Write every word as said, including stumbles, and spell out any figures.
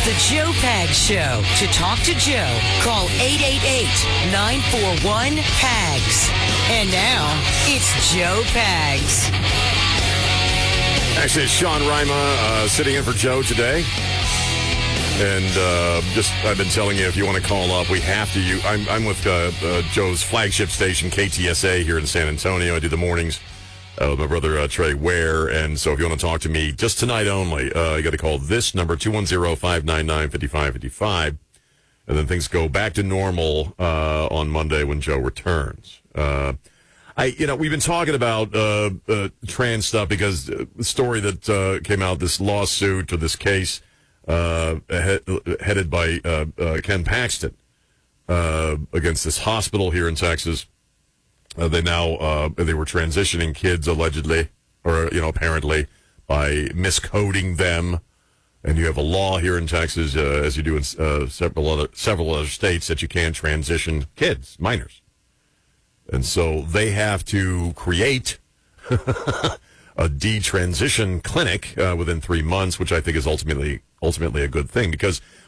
The Joe Pags Show. To talk to Joe, call eight eight eight, nine four one, P A G S. And now, it's Joe Pags. Actually, it's Sean Rima uh, sitting in for Joe today. And uh, just, I've been telling you, if you want to call up, we have to. You, I'm, I'm with uh, uh, Joe's flagship station, K T S A, here in San Antonio. I do the mornings uh, with my brother uh, Trey Ware. And so if you want to talk to me just tonight only, uh, you got to call this number, two one zero, five nine nine, five five five five. And then things go back to normal uh, on Monday when Joe returns. Uh, I, you know, we've been talking about uh, uh, trans stuff because the story that uh, came out, this lawsuit or this case uh, he- headed by uh, uh, Ken Paxton uh, against this hospital here in Texas. Uh, they now uh, they were transitioning kids allegedly, or you know, apparently by miscoding them. And you have a law here in Texas, uh, as you do in uh, several other several other states, that you can't transition kids, minors. And so they have to create a detransition clinic uh, within three months, which I think is ultimately ultimately a good thing, because